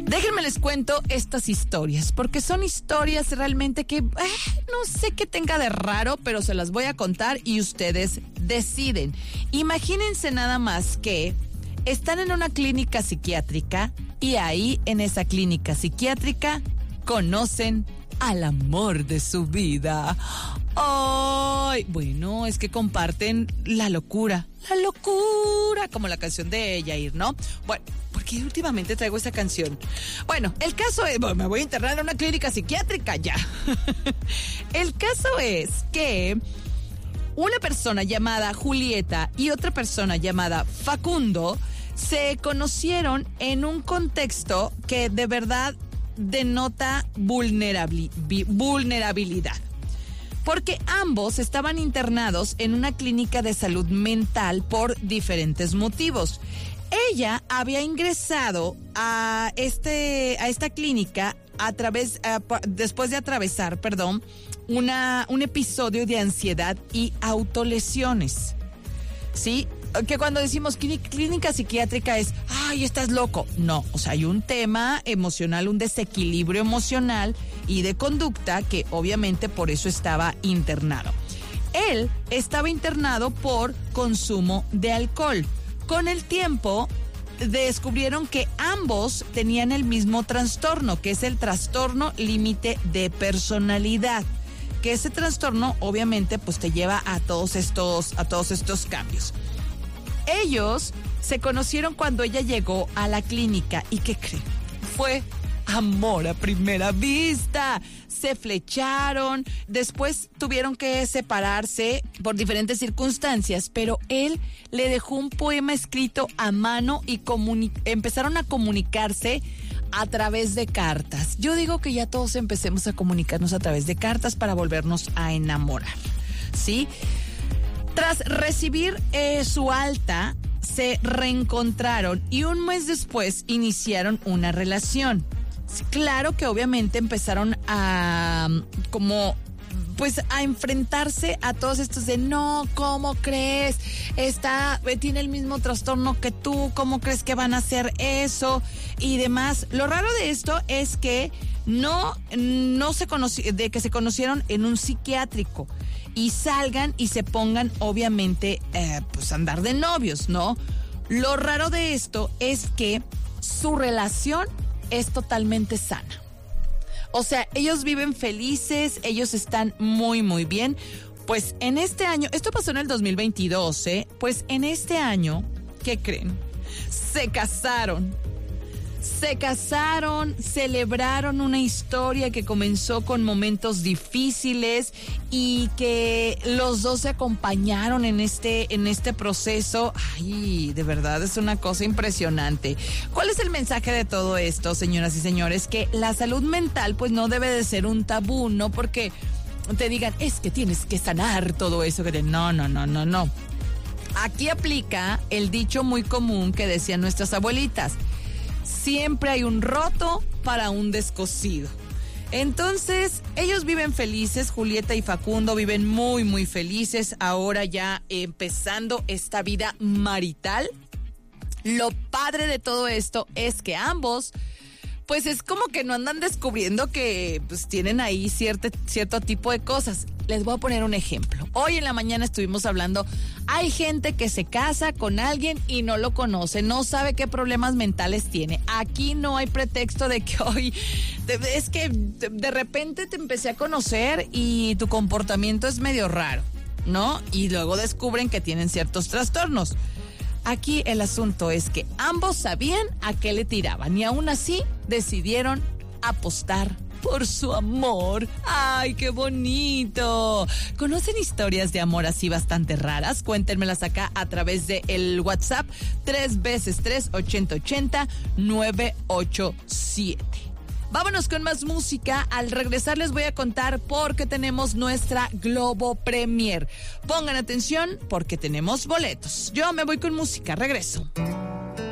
Déjenme les cuento estas historias, porque son historias realmente que no sé qué tenga de raro, pero se las voy a contar y ustedes deciden. Imagínense nada más que están en una clínica psiquiátrica y ahí en esa clínica psiquiátrica conocen al amor de su vida. ¡Ay! Bueno, es que comparten la locura, como la canción de Yair, ¿no? Bueno, porque últimamente traigo esa canción. Bueno, el caso es, me voy a internar en una clínica psiquiátrica ya. El caso es que una persona llamada Julieta y otra persona llamada Facundo se conocieron en un contexto que de verdad denota vulnerabilidad. Porque ambos estaban internados en una clínica de salud mental por diferentes motivos. Ella había ingresado a esta clínica después de atravesar, un episodio de ansiedad y autolesiones. ¿Sí? Que cuando decimos clínica psiquiátrica es, ¡ay, estás loco! No, o sea, hay un tema emocional, un desequilibrio emocional y de conducta que obviamente por eso estaba internado. Él estaba internado por consumo de alcohol. Con el tiempo descubrieron que ambos tenían el mismo trastorno, que es el trastorno límite de personalidad. Que ese trastorno obviamente pues te lleva a todos estos cambios. Ellos se conocieron cuando ella llegó a la clínica y ¿qué creen? Fue amor a primera vista. Se flecharon, después tuvieron que separarse por diferentes circunstancias, pero él le dejó un poema escrito a mano y empezaron a comunicarse a través de cartas. Yo digo que ya todos empecemos a comunicarnos a través de cartas para volvernos a enamorar, ¿sí? Tras recibir su alta, se reencontraron y un mes después iniciaron una relación. Claro que obviamente empezaron a enfrentarse a todos estos de no, ¿cómo crees? Tiene el mismo trastorno que tú, ¿cómo crees que van a hacer eso? Y demás. Lo raro de esto es que que se conocieron en un psiquiátrico y salgan y se pongan obviamente a andar de novios, ¿no? Lo raro de esto es que su relación es totalmente sana. O sea, ellos viven felices, ellos están muy, muy bien. Pues en este año, esto pasó en el 2022, pues en este año, ¿qué creen? Se casaron, celebraron una historia que comenzó con momentos difíciles y que los dos se acompañaron en este proceso. Ay, de verdad es una cosa impresionante. ¿Cuál es el mensaje de todo esto, señoras y señores? Que la salud mental pues no debe de ser un tabú, no porque te digan, es que tienes que sanar todo eso. No. Aquí aplica el dicho muy común que decían nuestras abuelitas. Siempre hay un roto para un descosido. Entonces, ellos viven felices, Julieta y Facundo viven muy, muy felices, ahora ya empezando esta vida marital. Lo padre de todo esto es que ambos, pues es como que no andan descubriendo que pues tienen ahí cierto tipo de cosas. Les voy a poner un ejemplo. Hoy en la mañana estuvimos hablando, hay gente que se casa con alguien y no lo conoce, no sabe qué problemas mentales tiene. Aquí no hay pretexto de que hoy, es que de repente te empecé a conocer y tu comportamiento es medio raro, ¿no? Y luego descubren que tienen ciertos trastornos. Aquí el asunto es que ambos sabían a qué le tiraban y aún así decidieron apostar por su amor. ¡Ay, qué bonito! ¿Conocen historias de amor así bastante raras? Cuéntenmelas acá a través de el WhatsApp 3x3-8080-987. Vámonos con más música. Al regresar les voy a contar por qué tenemos nuestra Globo Premier. Pongan atención porque tenemos boletos. Yo me voy con música. Regreso.